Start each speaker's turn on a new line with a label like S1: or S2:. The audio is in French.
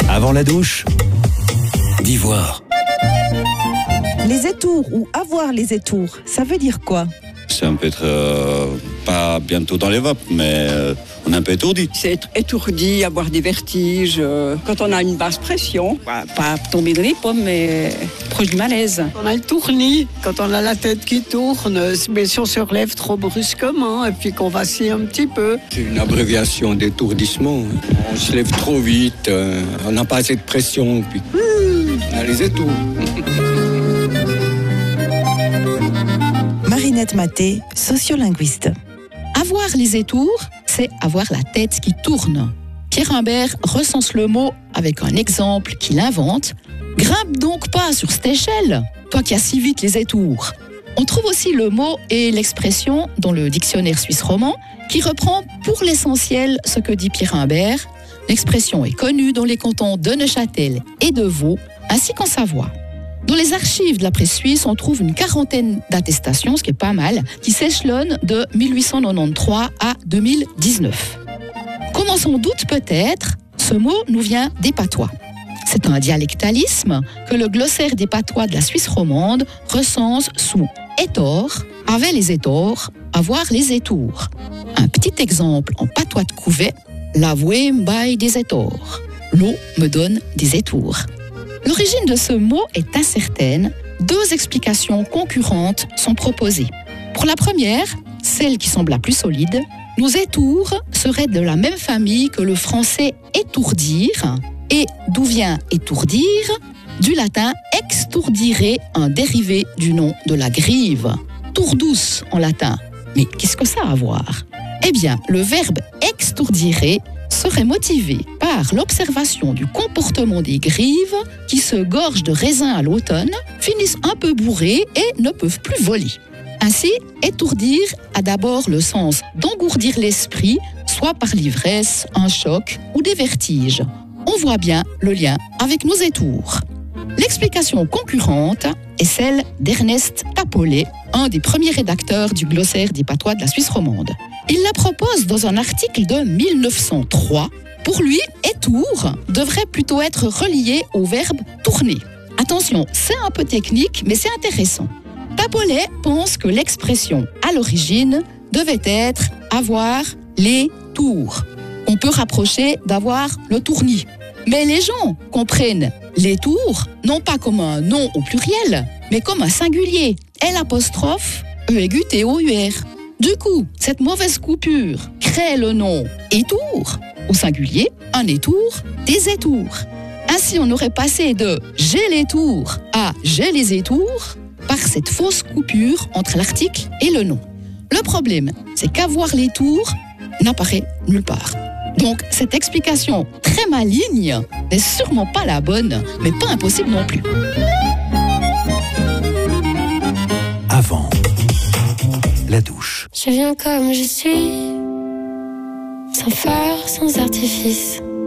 S1: Avant la douche, d'Ivoire.
S2: Les étours ou avoir les étours, ça veut dire quoi?
S3: C'est un peu être, pas bientôt dans les vapes, mais on est un peu étourdi.
S4: C'est être étourdi, avoir des vertiges, quand on a une basse pression.
S5: Pas tomber dans les pommes, mais proche du malaise.
S6: On a le tournis, quand on a la tête qui tourne, mais si on se relève trop brusquement et puis qu'on vacille un petit peu.
S7: C'est une abréviation d'étourdissement. On se lève trop vite, on n'a pas assez de pression, puis on a les étours.
S2: Marinette Maté, sociolinguiste.
S8: Avoir les étours, c'est avoir la tête qui tourne. Pierre Humbert recense le mot avec un exemple qu'il invente. Grimpe donc pas sur cette échelle, toi qui as si vite les étours. On trouve aussi le mot et l'expression dans le dictionnaire suisse roman qui reprend pour l'essentiel ce que dit Pierre Humbert. L'expression est connue dans les cantons de Neuchâtel et de Vaud, ainsi qu'en Savoie. Dans les archives de la presse suisse, on trouve une quarantaine d'attestations, ce qui est pas mal, qui s'échelonnent de 1893 à 2019. Comme on s'en doute peut-être, ce mot nous vient des patois. C'est un dialectalisme que le glossaire des patois de la Suisse romande recense sous étor, avait les étors, avoir les étours. Un petit exemple en patois de Couvet, l'avoué m'baille des étors. L'eau me donne des étours. L'origine de ce mot est incertaine. Deux explications concurrentes sont proposées. Pour la première, celle qui semble la plus solide, nos étours seraient de la même famille que le français étourdir. Et d'où vient étourdir? Du latin extourdire, un dérivé du nom de la grive. Tourdouce en latin. Mais qu'est-ce que ça a à voir? Eh bien, le verbe extourdire serait motivé par l'observation du comportement des grives qui se gorgent de raisins à l'automne, finissent un peu bourrés et ne peuvent plus voler. Ainsi, étourdir a d'abord le sens d'engourdir l'esprit, soit par l'ivresse, un choc ou des vertiges. On voit bien le lien avec nos étours. L'explication concurrente est celle d'Ernest Tapolet, un des premiers rédacteurs du glossaire des patois de la Suisse romande. Il la propose dans un article de 1903. Pour lui, étour devrait plutôt être relié au verbe tourner. Attention, c'est un peu technique, mais c'est intéressant. Tapolet pense que l'expression à l'origine devait être avoir les tours. On peut rapprocher d'avoir le tournis. Mais les gens comprennent les tours, non pas comme un nom au pluriel, mais comme un singulier, L', E-aigu-T-O-U-R. Du coup, cette mauvaise coupure crée le nom étour, au singulier, un étour, des étours. Ainsi, on aurait passé de j'ai les tours à j'ai les étours par cette fausse coupure entre l'article et le nom. Le problème, c'est qu'avoir les tours n'apparaît nulle part. Donc, cette explication très maligne n'est sûrement pas la bonne, mais pas impossible non plus.
S1: Avant la douche.
S9: Je viens comme je suis, sans phare, sans artifice.